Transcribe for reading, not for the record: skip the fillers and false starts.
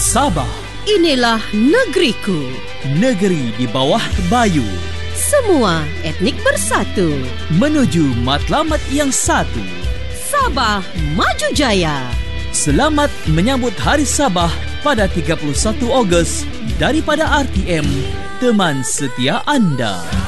Sabah. Inilah negeriku. Negeri di bawah Bayu. Semua etnik bersatu menuju matlamat yang satu. Sabah Maju Jaya. Selamat menyambut Hari Sabah pada 31 Ogos daripada RTM, teman setia anda.